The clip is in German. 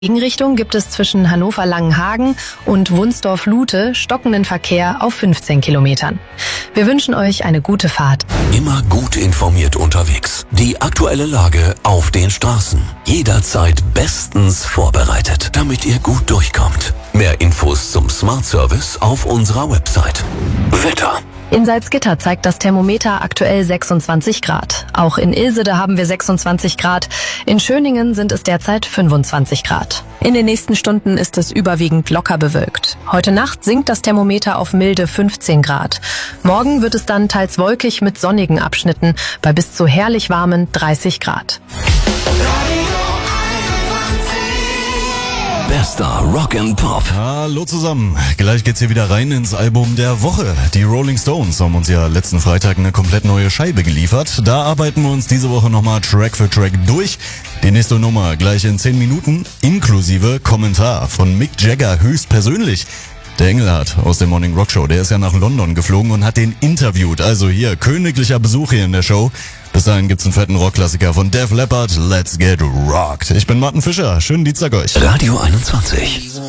Gegenrichtung gibt es zwischen Hannover-Langenhagen und Wunsdorf-Lute stockenden Verkehr auf 15 Kilometern. Wir wünschen euch eine gute Fahrt. Immer gut informiert unterwegs. Die aktuelle Lage auf den Straßen. Jederzeit bestens vorbereitet, damit ihr gut durchkommt. Mehr Infos zum Smart Service auf unserer Website. Wetter. In Salzgitter zeigt das Thermometer aktuell 26 Grad. Auch in Ilsede haben wir 26 Grad. In Schöningen sind es derzeit 25 Grad. In den nächsten Stunden ist es überwiegend locker bewölkt. Heute Nacht sinkt das Thermometer auf milde 15 Grad. Morgen wird es dann teils wolkig mit sonnigen Abschnitten bei bis zu herrlich warmen 30 Grad. Bester Rock and Pop. Hallo zusammen. Gleich geht's hier wieder rein ins Album der Woche. Die Rolling Stones haben uns ja letzten Freitag eine komplett neue Scheibe geliefert. Da arbeiten wir uns diese Woche nochmal Track für Track durch. Die nächste Nummer gleich in 10 Minuten, inklusive Kommentar von Mick Jagger höchstpersönlich. Der Engelhardt aus der Morning Rock Show, der ist ja nach London geflogen und hat den interviewt. Also hier, königlicher Besuch hier in der Show. Bis dahin gibt's einen fetten Rockklassiker von Def Leppard, Let's Get Rocked. Ich bin Martin Fischer, schönen Dienstag euch. Radio 21.